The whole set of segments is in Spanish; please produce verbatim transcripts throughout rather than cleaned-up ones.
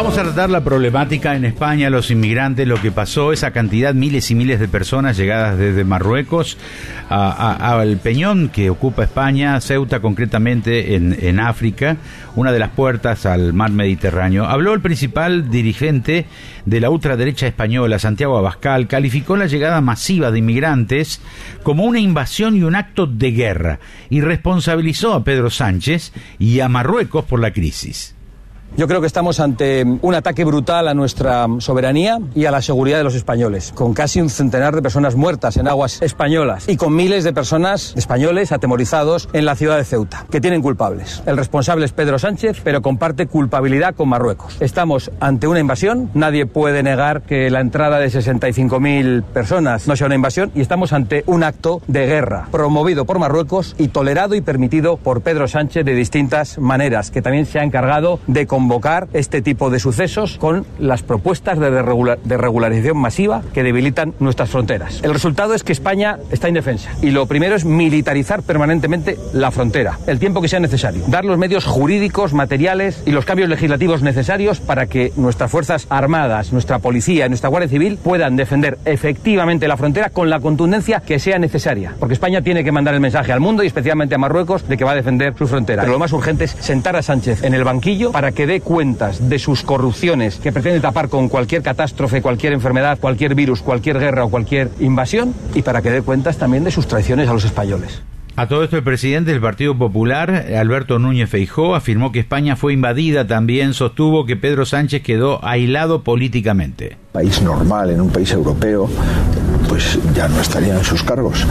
Vamos a tratar la problemática en España, los inmigrantes, lo que pasó, esa cantidad, miles y miles de personas llegadas desde Marruecos a, a, al Peñón que ocupa España, Ceuta concretamente en, en África, una de las puertas al mar Mediterráneo. Habló el principal dirigente de la ultraderecha española, Santiago Abascal, calificó la llegada masiva de inmigrantes como una invasión y un acto de guerra y responsabilizó a Pedro Sánchez y a Marruecos por la crisis. Yo creo que estamos ante un ataque brutal a nuestra soberanía y a la seguridad de los españoles, con casi un centenar de personas muertas en aguas españolas y con miles de personas españoles atemorizados en la ciudad de Ceuta, que tienen culpables. El responsable es Pedro Sánchez, pero comparte culpabilidad con Marruecos. Estamos ante una invasión, nadie puede negar que la entrada de sesenta y cinco mil personas no sea una invasión, y estamos ante un acto de guerra promovido por Marruecos y tolerado y permitido por Pedro Sánchez de distintas maneras, que también se ha encargado de convocar este tipo de sucesos con las propuestas de, regular, de regularización masiva que debilitan nuestras fronteras. El resultado es que España está indefensa y lo primero es militarizar permanentemente la frontera, el tiempo que sea necesario, dar los medios jurídicos, materiales y los cambios legislativos necesarios para que nuestras fuerzas armadas, nuestra policía y nuestra Guardia Civil puedan defender efectivamente la frontera con la contundencia que sea necesaria, porque España tiene que mandar el mensaje al mundo y especialmente a Marruecos de que va a defender su frontera. Pero lo más urgente es sentar a Sánchez en el banquillo para que dé cuentas de sus corrupciones que pretende tapar con cualquier catástrofe, cualquier enfermedad, cualquier virus, cualquier guerra o cualquier invasión, y para que dé cuentas también de sus traiciones a los españoles. A todo esto, el presidente del Partido Popular, Alberto Núñez Feijóo, afirmó que España fue invadida. También sostuvo que Pedro Sánchez quedó aislado políticamente. País normal, en un país europeo, pues ya no estaría en sus cargos.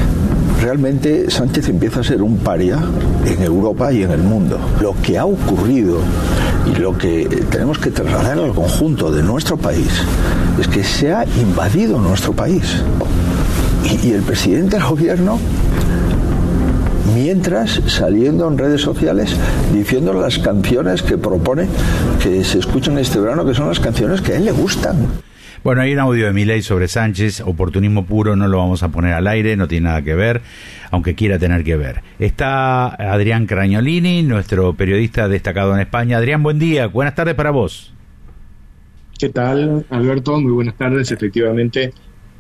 Realmente Sánchez empieza a ser un paria en Europa y en el mundo. Lo que ha ocurrido y lo que tenemos que trasladar al conjunto de nuestro país es que se ha invadido nuestro país. Y, y el presidente del gobierno, mientras saliendo en redes sociales diciendo las canciones que propone que se escuchen este verano, que son las canciones que a él le gustan. Bueno, hay un audio de Milei sobre Sánchez, oportunismo puro, no lo vamos a poner al aire, no tiene nada que ver, aunque quiera tener que ver. Está Adrián Cragnolini, nuestro periodista destacado en España. Adrián, buen día, buenas tardes para vos. ¿Qué tal, Alberto? Muy buenas tardes, efectivamente.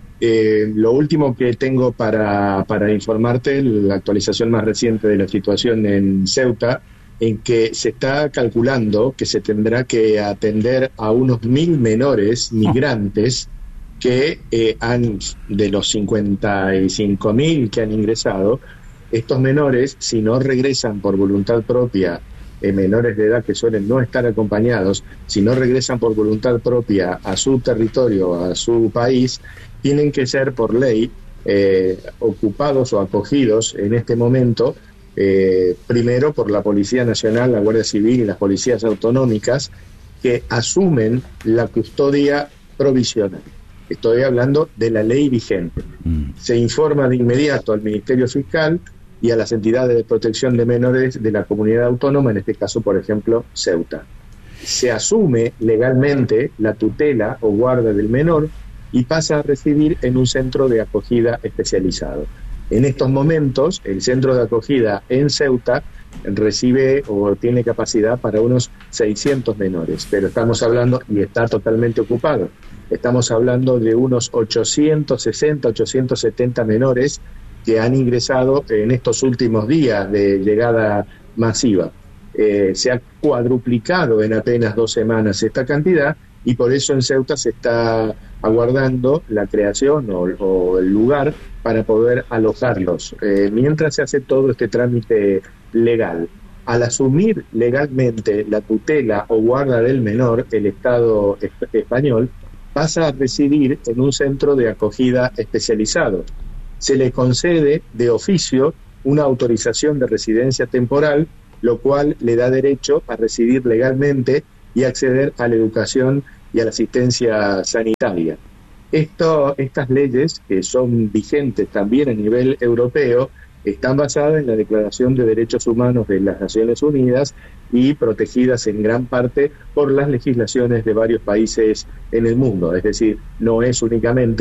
Eh, lo último que tengo para, para informarte, la actualización más reciente de la situación en Ceuta, en que se está calculando que se tendrá que atender a unos mil menores migrantes que eh, han, de los cincuenta y cinco mil que han ingresado, estos menores, si no regresan por voluntad propia, eh, menores de edad que suelen no estar acompañados, si no regresan por voluntad propia a su territorio, a su país, tienen que ser por ley eh, ocupados o acogidos en este momento, Eh, primero por la Policía Nacional, la Guardia Civil y las policías autonómicas, que asumen la custodia provisional. Estoy hablando de la ley vigente. Mm. Se informa de inmediato al Ministerio Fiscal y a las entidades de protección de menores de la comunidad autónoma, en este caso, por ejemplo, Ceuta. Se asume legalmente la tutela o guarda del menor y pasa a residir en un centro de acogida especializado. En estos momentos, el centro de acogida en Ceuta recibe o tiene capacidad para unos seiscientos menores, pero estamos hablando, y está totalmente ocupado, estamos hablando de unos ochocientos sesenta, ochocientos setenta menores que han ingresado en estos últimos días de llegada masiva. Eh, se ha cuadruplicado en apenas dos semanas esta cantidad, y por eso en Ceuta se está aguardando la creación o, o el lugar para poder alojarlos, eh, mientras se hace todo este trámite legal. Al asumir legalmente la tutela o guarda del menor, el Estado esp- español pasa a residir en un centro de acogida especializado. Se le concede de oficio una autorización de residencia temporal, lo cual le da derecho a residir legalmente y acceder a la educación y a la asistencia sanitaria. Esto, estas leyes, que son vigentes también a nivel europeo, están basadas en la Declaración de Derechos Humanos de las Naciones Unidas y protegidas en gran parte por las legislaciones de varios países en el mundo. Es decir, no es únicamente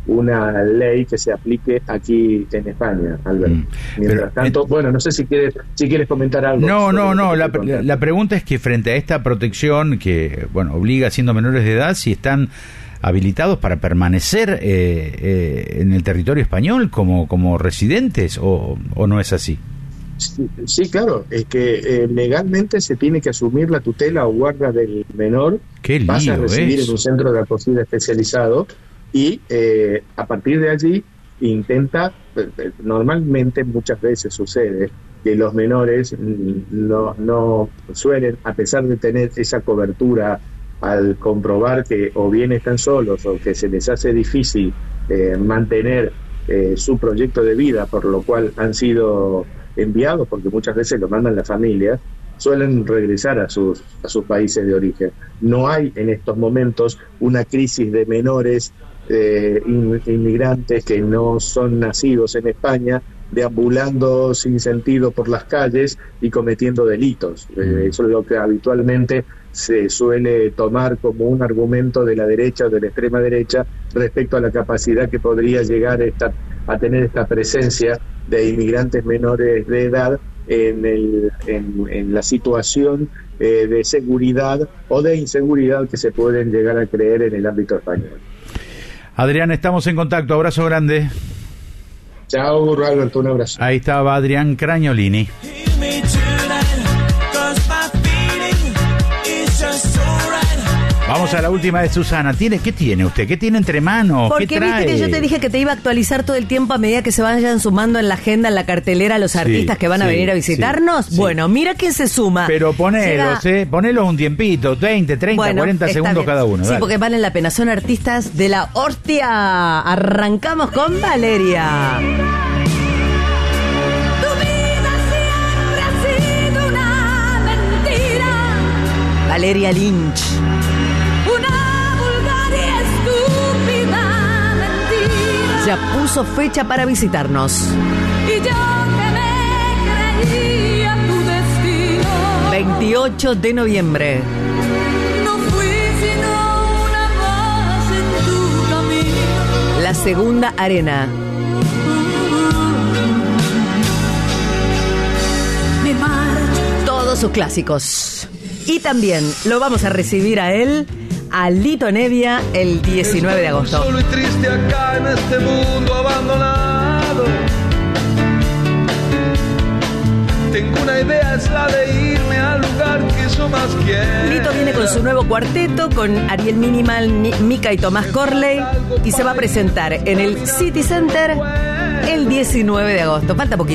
una ley que se aplique aquí en España, Albert. Mm. Mientras Pero, tanto, eh, bueno, no sé si quieres si quieres comentar algo. No, no, no, la, la pregunta es que frente a esta protección que, bueno, obliga siendo menores de edad, si están habilitados para permanecer eh, eh, en el territorio español como, como residentes, o, o no es así. Sí, sí, claro, es que eh, legalmente se tiene que asumir la tutela o guarda del menor. Qué lío, pasa a residir es. en un centro de acogida especializado y eh, a partir de allí intenta, normalmente muchas veces sucede que los menores no, no suelen, a pesar de tener esa cobertura, al comprobar que o bien están solos o que se les hace difícil eh, mantener eh, su proyecto de vida, por lo cual han sido enviados, porque muchas veces lo mandan las familias, suelen regresar a sus a sus países de origen. No hay en estos momentos una crisis de menores eh, inmigrantes que no son nacidos en España, deambulando sin sentido por las calles y cometiendo delitos. Eh, eso es lo que habitualmente se suele tomar como un argumento de la derecha o de la extrema derecha respecto a la capacidad que podría llegar esta, a tener esta presencia de inmigrantes menores de edad en, el, en, en la situación eh, de seguridad o de inseguridad que se pueden llegar a creer en el ámbito español. Adrián, estamos en contacto. Abrazo grande. Chao, Alberto, un abrazo. Ahí estaba Adrián Cragnolini. Vamos a la última de Susana. ¿Tiene, ¿Qué tiene usted? ¿Qué tiene entre manos? Porque ¿Qué trae? viste que yo te dije que te iba a actualizar todo el tiempo a medida que se vayan sumando en la agenda, en la cartelera, los artistas sí, que van a sí, venir a visitarnos. Sí, bueno, sí. Mira quién se suma. Pero ponelos, Llega... eh, ponelos un tiempito, veinte, treinta, bueno, cuarenta segundos bien. Cada uno. Sí, dale. Porque valen la pena. Son artistas de la hostia. Arrancamos con Valeria. Valeria Lynch. Una vulgar y estúpida mentira. Ya puso fecha para visitarnos. Y yo que me creía tu destino. veintiocho de noviembre. No fui sino una más en tu camino. La Segunda Arena. Me marcho. Todos sus clásicos. Y también lo vamos a recibir a él, a Lito Nevia, el diecinueve de agosto. Solo y triste acá en este mundo abandonado. Tengo una idea, es la de irme al lugar que yo más quiero. Lito viene con su nuevo cuarteto, con Ariel Minimal, Mica y Tomás Corley, y se va a presentar en el City Center el diecinueve de agosto. Falta poquito.